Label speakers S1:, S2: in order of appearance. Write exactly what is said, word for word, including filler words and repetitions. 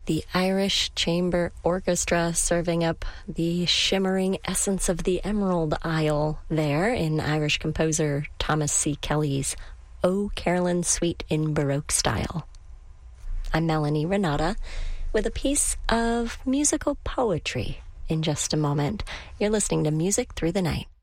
S1: the Irish Chamber Orchestra serving up the shimmering essence of the Emerald Isle there in Irish composer Thomas C. Kelly's O Carolyn Suite in Baroque style. I'm Melanie Renata with a piece of musical poetry in just a moment. You're listening to Music Through the Night.